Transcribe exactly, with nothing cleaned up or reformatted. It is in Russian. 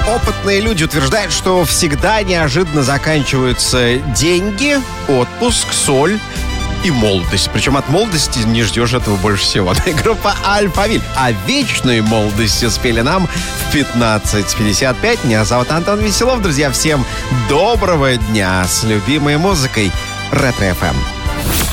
опытные люди утверждают, что всегда неожиданно заканчиваются деньги, отпуск, соль и молодость. Причем от молодости не ждешь этого больше всего. Группа Алфавиль. А вечную молодость спели нам в пятнадцать пятьдесят пять. Меня зовут Антон Веселов. Друзья, всем доброго дня с любимой музыкой Ретро эф эм.